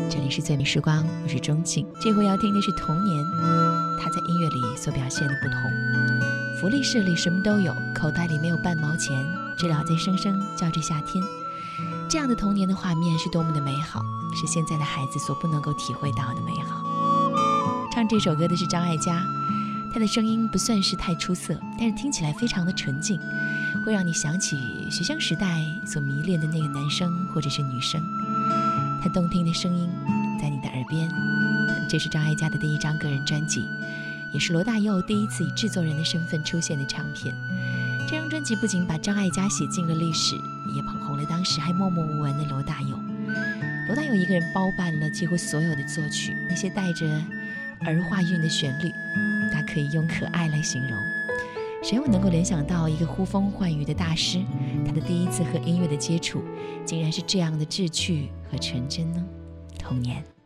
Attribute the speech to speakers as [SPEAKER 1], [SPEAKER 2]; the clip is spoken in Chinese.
[SPEAKER 1] 这里是最美时光，我是钟庆。这回要听的是童年，它在音乐里所表现的不同。福利社里什么都有，口袋里没有半毛钱，知了在声声叫着夏天。这样的童年的画面是多么的美好，是现在的孩子所不能够体会到的美好。唱这首歌的是张艾嘉，她的声音不算是太出色，但是听起来非常的纯净，会让你想起学生时代所迷恋的那个男生或者是女生。她动听的声音在你的耳边。这是张艾嘉的第一张个人专辑，也是罗大佑第一次以制作人的身份出现的唱片。这张专辑不仅把张艾嘉写进了历史，也捧红了当时还默默无闻的罗大佑。罗大佑一个人包办了几乎所有的作曲，那些带着儿化韵的旋律，他可以用可爱来形容。谁又能够联想到一个呼风唤雨的大师，他的第一次和音乐的接触竟然是这样的稚趣和纯真呢？童年。